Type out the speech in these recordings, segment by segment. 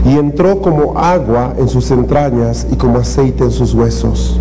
y entró como agua en sus entrañas y como aceite en sus huesos.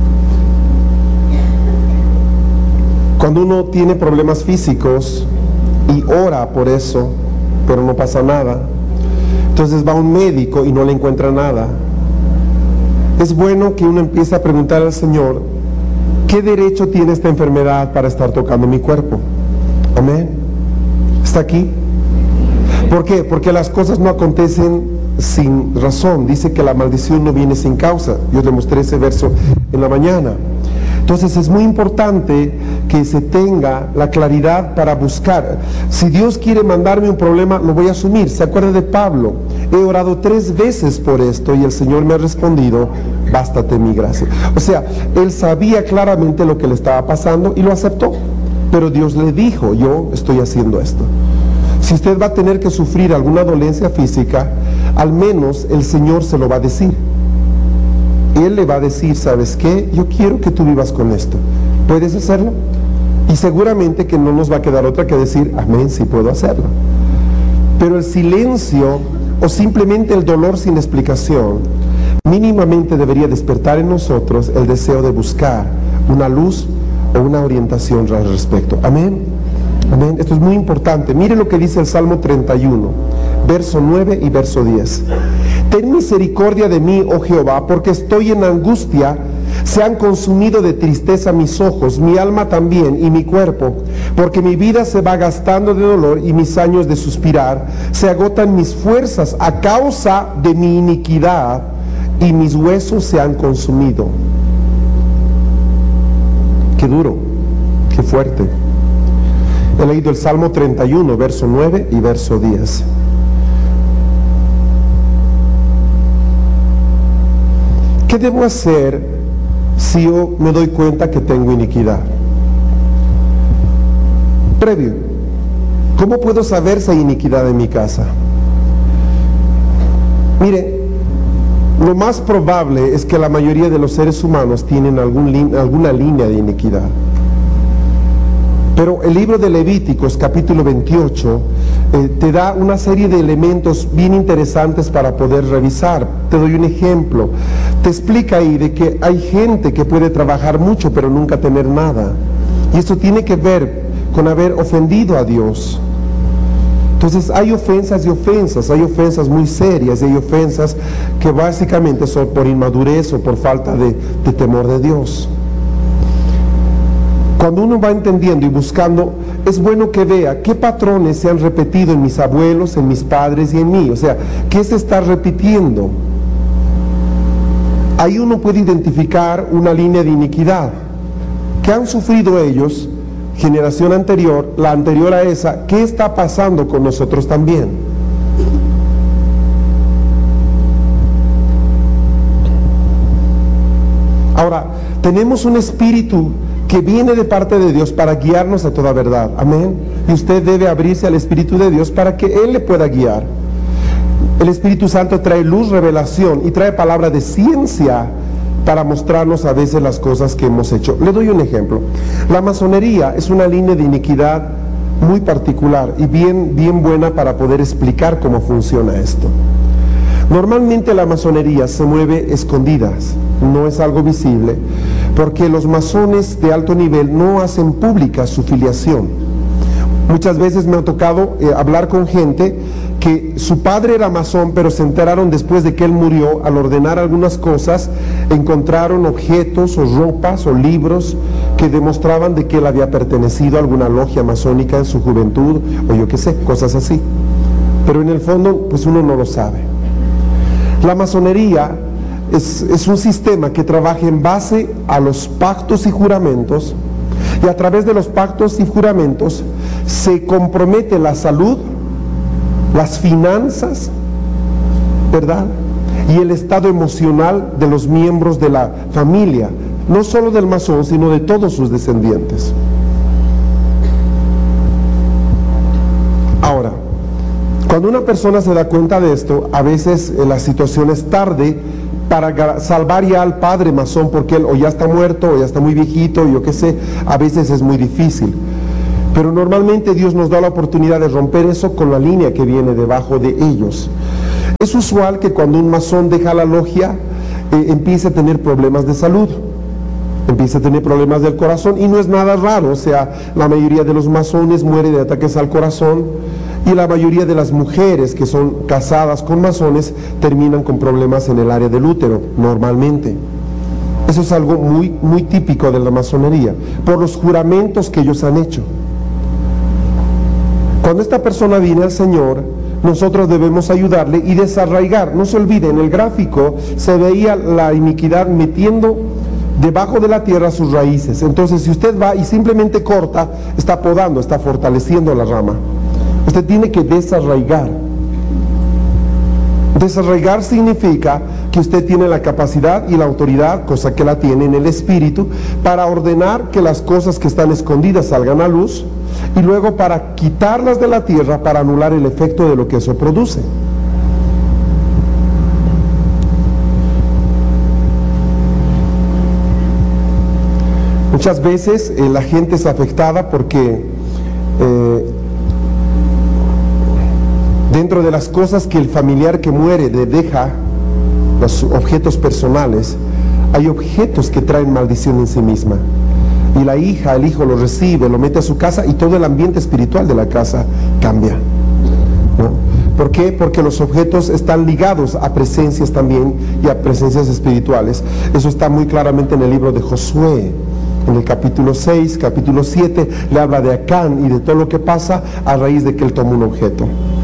Cuando uno tiene problemas físicos y ora por eso, pero no pasa nada, entonces va a un médico y no le encuentra nada, es bueno que uno empiece a preguntar al Señor, ¿qué derecho tiene esta enfermedad para estar tocando mi cuerpo? Amén. ¿Está aquí? ¿Por qué? Porque las cosas no acontecen sin razón. Dice que la maldición no viene sin causa. Yo le mostré ese verso en la mañana. Entonces es muy importante que se tenga la claridad para buscar. Si Dios quiere mandarme un problema, lo voy a asumir. ¿Se acuerda de Pablo? He orado 3 veces por esto y el Señor me ha respondido, bástate mi gracia. O sea, él sabía claramente lo que le estaba pasando y lo aceptó. Pero Dios le dijo, yo estoy haciendo esto. Si usted va a tener que sufrir alguna dolencia física, al menos el Señor se lo va a decir. Él le va a decir, ¿sabes qué? Yo quiero que tú vivas con esto. ¿Puedes hacerlo? Y seguramente que no nos va a quedar otra que decir, amén, sí puedo hacerlo. Pero el silencio o simplemente el dolor sin explicación, mínimamente debería despertar en nosotros el deseo de buscar una luz o una orientación al respecto. Amén. Amén. Esto es muy importante. Mire lo que dice el Salmo 31, verso 9 y verso 10. Ten misericordia de mí, oh Jehová, porque estoy en angustia. Se han consumido de tristeza mis ojos, mi alma también y mi cuerpo, porque mi vida se va gastando de dolor y mis años de suspirar. Se agotan mis fuerzas a causa de mi iniquidad y mis huesos se han consumido. Qué duro, qué fuerte. He leído el Salmo 31, verso 9 y verso 10. ¿Qué debo hacer si yo me doy cuenta que tengo iniquidad? Previo, ¿cómo puedo saber si hay iniquidad en mi casa? Mire, lo más probable es que la mayoría de los seres humanos tienen alguna línea de iniquidad. Pero el libro de Levíticos, capítulo 28, te da una serie de elementos bien interesantes para poder revisar. Te doy un ejemplo. Te explica ahí de que hay gente que puede trabajar mucho pero nunca tener nada. Y esto tiene que ver con haber ofendido a Dios. Entonces hay ofensas y ofensas, hay ofensas muy serias y hay ofensas que básicamente son por inmadurez o por falta de temor de Dios. Cuando uno va entendiendo y buscando, es bueno que vea qué patrones se han repetido en mis abuelos, en mis padres y en mí. O sea, ¿qué se está repitiendo? Ahí uno puede identificar una línea de iniquidad. ¿Qué han sufrido ellos, generación anterior, la anterior a esa? ¿Qué está pasando con nosotros también? Ahora, tenemos un espíritu que viene de parte de Dios para guiarnos a toda verdad. Amén. Y usted debe abrirse al Espíritu de Dios para que Él le pueda guiar. El Espíritu Santo trae luz, revelación y trae palabra de ciencia para mostrarnos a veces las cosas que hemos hecho. Le doy un ejemplo. La masonería es una línea de iniquidad muy particular y bien buena para poder explicar cómo funciona esto. Normalmente la masonería se mueve escondidas, no es algo visible, porque los masones de alto nivel no hacen pública su filiación. Muchas veces me ha tocado hablar con gente que su padre era masón, pero se enteraron después de que él murió. Al ordenar algunas cosas, encontraron objetos o ropas o libros que demostraban de que él había pertenecido a alguna logia masónica en su juventud, o yo qué sé, cosas así. Pero en el fondo, pues uno no lo sabe. La masonería es un sistema que trabaja en base a los pactos y juramentos, y a través de los pactos y juramentos se compromete la salud, las finanzas, ¿verdad? Y el estado emocional de los miembros de la familia, no solo del masón, sino de todos sus descendientes. Ahora, cuando una persona se da cuenta de esto, a veces la situación es tarde para salvar ya al padre masón, porque él o ya está muerto o ya está muy viejito, yo qué sé, a veces es muy difícil. Pero normalmente Dios nos da la oportunidad de romper eso con la línea que viene debajo de ellos. Es usual que cuando un masón deja la logia, empiece a tener problemas de salud, empieza a tener problemas del corazón, y no es nada raro. O sea, la mayoría de los masones muere de ataques al corazón, y la mayoría de las mujeres que son casadas con masones terminan con problemas en el área del útero, normalmente. Eso es algo muy, muy típico de la masonería, por los juramentos que ellos han hecho. Cuando esta persona viene al Señor, nosotros debemos ayudarle y desarraigar. No se olvide, en el gráfico se veía la iniquidad metiendo debajo de la tierra sus raíces. Entonces, si usted va y simplemente corta, está podando, está fortaleciendo la rama. Usted tiene que desarraigar. Desarraigar significa que usted tiene la capacidad y la autoridad, cosa que la tiene en el Espíritu, para ordenar que las cosas que están escondidas salgan a luz, y luego para quitarlas de la tierra, para anular el efecto de lo que eso produce. Muchas veces la gente es afectada porque dentro de las cosas que el familiar que muere le deja, los objetos personales, hay objetos que traen maldición en sí misma. Y la hija, el hijo lo recibe, lo mete a su casa, y todo el ambiente espiritual de la casa cambia, ¿no? ¿Por qué? Porque los objetos están ligados a presencias también, y a presencias espirituales. Eso está muy claramente en el libro de Josué. En el capítulo 6, capítulo 7, le habla de Acán y de todo lo que pasa a raíz de que él toma un objeto.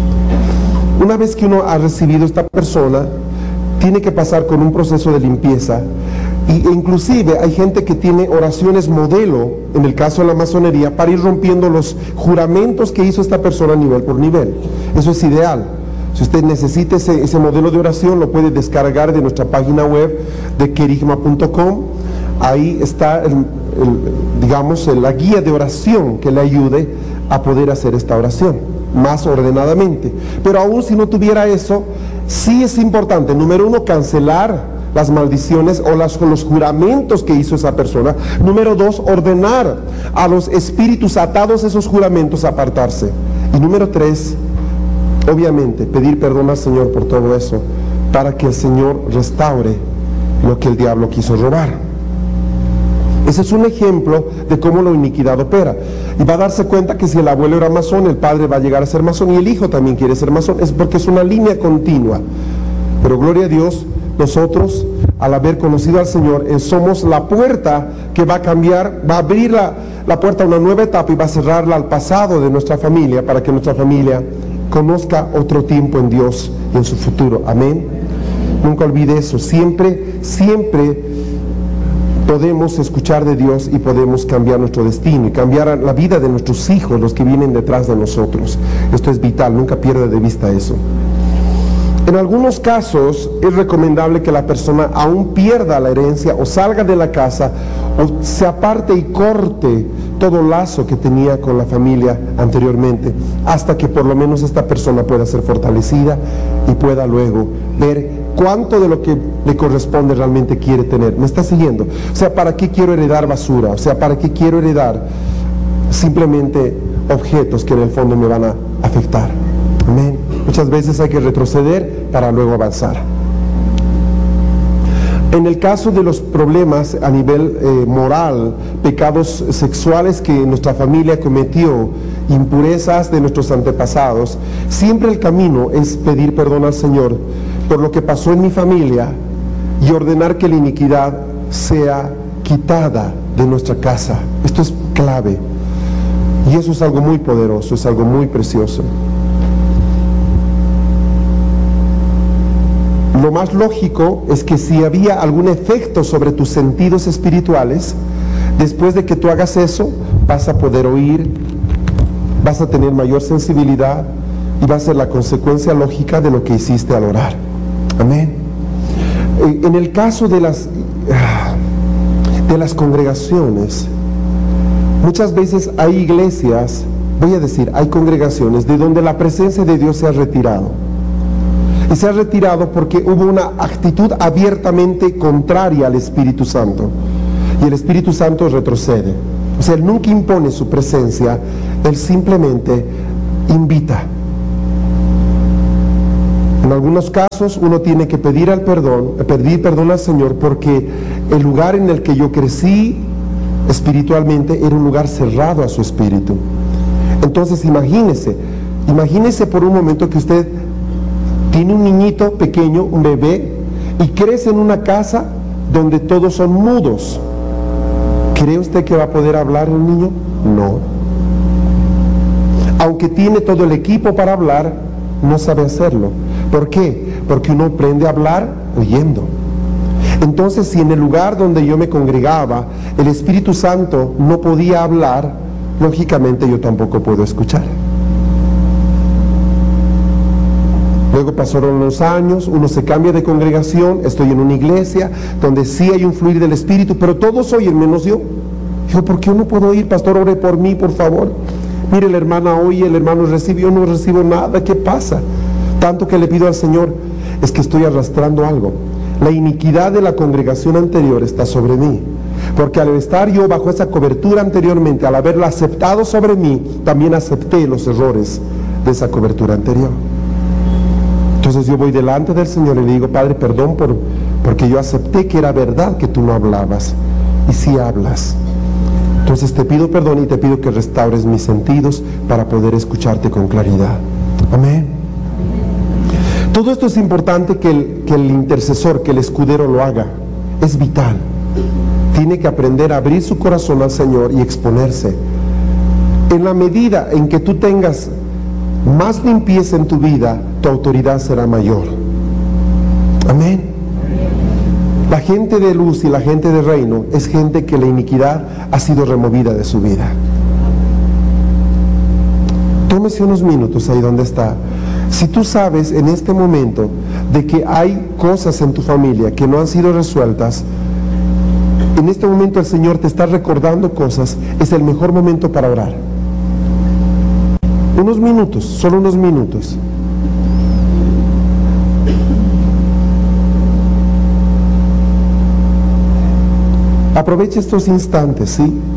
Una vez que uno ha recibido esta persona, tiene que pasar con un proceso de limpieza. E inclusive hay gente que tiene oraciones modelo, en el caso de la masonería, para ir rompiendo los juramentos que hizo esta persona nivel por nivel. Eso es ideal. Si usted necesita ese modelo de oración, lo puede descargar de nuestra página web de querigma.com. Ahí está digamos, la guía de oración que le ayude a poder hacer esta oración más ordenadamente. Pero aún si no tuviera eso, sí es importante, número uno, cancelar las maldiciones o los juramentos que hizo esa persona. Número dos, ordenar a los espíritus atados a esos juramentos a apartarse. Y número tres, obviamente, pedir perdón al Señor por todo eso, para que el Señor restaure lo que el diablo quiso robar. Ese es un ejemplo de cómo la iniquidad opera. Y va a darse cuenta que si el abuelo era masón, el padre va a llegar a ser masón, y el hijo también quiere ser masón. Es porque es una línea continua. Pero gloria a Dios, nosotros, al haber conocido al Señor, somos la puerta que va a cambiar, va a abrir la puerta a una nueva etapa, y va a cerrarla al pasado de nuestra familia, para que nuestra familia conozca otro tiempo en Dios y en su futuro. Amén. Nunca olvide eso. Siempre, siempre podemos escuchar de Dios y podemos cambiar nuestro destino y cambiar la vida de nuestros hijos, los que vienen detrás de nosotros. Esto es vital, nunca pierda de vista eso. En algunos casos es recomendable que la persona aún pierda la herencia, o salga de la casa, o se aparte y corte todo lazo que tenía con la familia anteriormente, hasta que por lo menos esta persona pueda ser fortalecida y pueda luego ver cuánto de lo que le corresponde realmente quiere tener. ¿Me está siguiendo? O sea, ¿para qué quiero heredar basura? O sea, ¿para qué quiero heredar simplemente objetos que en el fondo me van a afectar? Amén. Muchas veces hay que retroceder para luego avanzar. En el caso de los problemas a nivel moral, pecados sexuales que nuestra familia cometió, impurezas de nuestros antepasados, siempre el camino es pedir perdón al Señor por lo que pasó en mi familia y ordenar que la iniquidad sea quitada de nuestra casa. Esto es clave, y eso es algo muy poderoso, es algo muy precioso. Lo más lógico es que si había algún efecto sobre tus sentidos espirituales, después de que tú hagas eso, vas a poder oír, vas a tener mayor sensibilidad, y va a ser la consecuencia lógica de lo que hiciste al orar. Amén. En el caso de las congregaciones, muchas veces hay iglesias, voy a decir, hay congregaciones de donde la presencia de Dios se ha retirado. Y se ha retirado porque hubo una actitud abiertamente contraria al Espíritu Santo. Y el Espíritu Santo retrocede. O sea, Él nunca impone su presencia, Él simplemente invita. En algunos casos uno tiene que pedir perdón al Señor, porque el lugar en el que yo crecí espiritualmente era un lugar cerrado a su espíritu. Entonces imagínese por un momento que usted tiene un niñito pequeño, un bebé, y crece en una casa donde todos son mudos. ¿Cree usted que va a poder hablar el niño? No. Aunque tiene todo el equipo para hablar, no sabe hacerlo. ¿Por qué? Porque uno aprende a hablar oyendo. Entonces, si en el lugar donde yo me congregaba el Espíritu Santo no podía hablar, lógicamente yo tampoco puedo escuchar. Luego pasaron los años, uno se cambia de congregación, estoy en una iglesia donde sí hay un fluir del Espíritu, pero todos oyen menos yo. Digo, ¿por qué yo no puedo oír? Pastor, ore por mí, por favor. Mire, la hermana oye, el hermano recibe, yo no recibo nada. ¿Qué pasa? Tanto que le pido al Señor, es que estoy arrastrando algo. La iniquidad de la congregación anterior está sobre mí, porque al estar yo bajo esa cobertura anteriormente, al haberla aceptado sobre mí, también acepté los errores de esa cobertura anterior. Entonces yo voy delante del Señor y le digo, Padre, perdón porque yo acepté que era verdad que tú no hablabas, y sí hablas. Entonces te pido perdón y te pido que restaures mis sentidos para poder escucharte con claridad. Amén. Todo esto es importante que el intercesor, que el escudero lo haga. Es vital. Tiene que aprender a abrir su corazón al Señor y exponerse. En la medida en que tú tengas más limpieza en tu vida, tu autoridad será mayor. Amén. La gente de luz y la gente de reino es gente que la iniquidad ha sido removida de su vida. Tómese unos minutos ahí donde está. Si tú sabes en este momento de que hay cosas en tu familia que no han sido resueltas, en este momento el Señor te está recordando cosas, es el mejor momento para orar. Unos minutos, solo unos minutos. Aproveche estos instantes, ¿sí?